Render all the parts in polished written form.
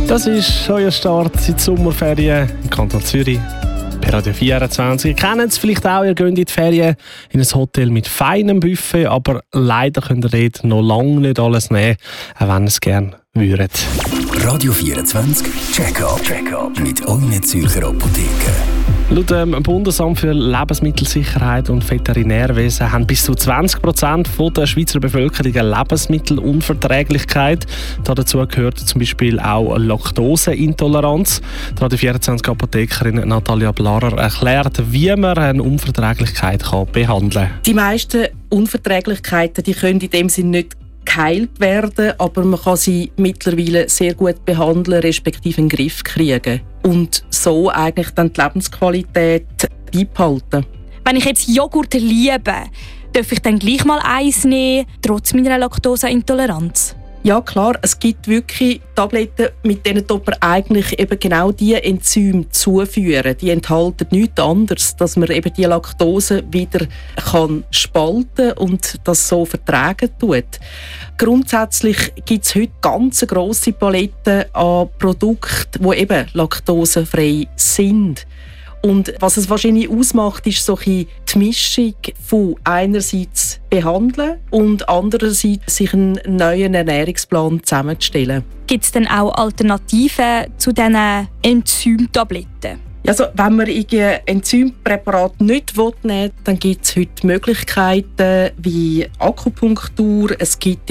Das ist euer Start in die Sommerferien im Kanton Zürich. Per Radio 24. Ihr kennt es vielleicht auch, ihr geht in die Ferien in ein Hotel mit feinem Buffet, aber leider könnt ihr dort noch lange nicht alles nehmen, auch wenn ihr es gerne würdet. Radio 24 Check-up mit euren Zürcher Apotheken. Laut dem Bundesamt für Lebensmittelsicherheit und Veterinärwesen haben bis zu 20% der Schweizer Bevölkerung eine Lebensmittelunverträglichkeit. Dazu gehört zum Beispiel auch Laktoseintoleranz. Die Radio 24 Apothekerin Natalia Blarer erklärt, wie man eine Unverträglichkeit behandeln kann. Die meisten Unverträglichkeiten die können in dem Sinne nicht geheilt werden, aber man kann sie mittlerweile sehr gut behandeln, respektive in den Griff kriegen. Und so eigentlich dann die Lebensqualität beibehalten. Wenn ich jetzt Joghurt liebe, darf ich dann gleich mal eins nehmen, trotz meiner Laktoseintoleranz? Ja klar, es gibt wirklich Tabletten, mit denen man eigentlich eben genau diese Enzyme zuführen. Die enthalten nichts anderes, dass man eben die Laktose wieder spalten und das so vertragen tut. Grundsätzlich gibt es heute ganz grosse Paletten an Produkten, die eben laktosefrei sind. Und was es wahrscheinlich ausmacht, ist so die Mischung von einerseits behandeln und andererseits sich einen neuen Ernährungsplan zusammenzustellen. Gibt es denn auch Alternativen zu diesen Enzymtabletten? Also, wenn man ein Enzympräparat nicht nehmen will, dann gibt es heute Möglichkeiten wie Akupunktur, es gibt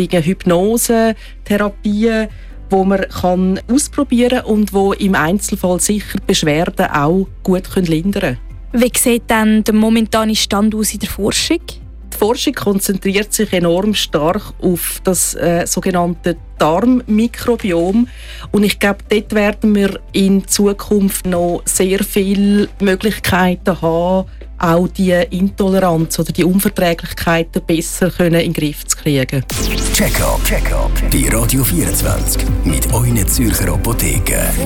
Hypnose-Therapien, wo man ausprobieren kann und wo im Einzelfall sicher Beschwerden auch gut lindern können. Wie sieht dann der momentane Stand aus in der Forschung? Die Forschung konzentriert sich enorm stark auf das sogenannte Darmmikrobiom. Und ich glaube, dort werden wir in Zukunft noch sehr viele Möglichkeiten haben, auch die Intoleranz oder die Unverträglichkeiten besser in den Griff zu kriegen. Check-up bei Radio 24 mit euren Zürcher Apotheken.